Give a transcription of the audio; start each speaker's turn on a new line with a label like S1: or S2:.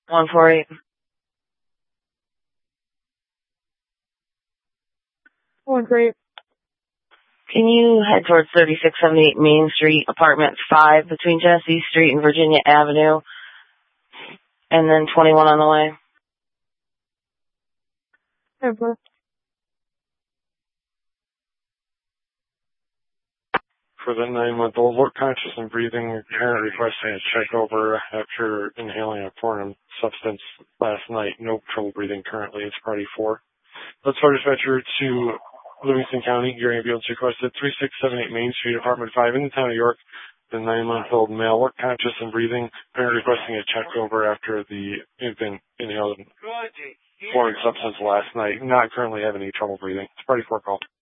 S1: 148.
S2: 148.
S1: Can you head towards 3678 Main Street, apartment 5, between Genesee Street and Virginia Avenue, and then 21 on the way?
S2: Over.
S3: For the 9-month-old, look conscious and breathing, parent requesting a check over after inhaling a foreign substance last night. No trouble breathing currently. It's party 4. Let's start dispatcher to Livingston County. Your ambulance requested 3678 Main Street, apartment 5 in the town of York. The 9-month-old male, look conscious and breathing, parent requesting a check over after the infant inhaled foreign substance last night. Not currently having any trouble breathing. It's party 4 call.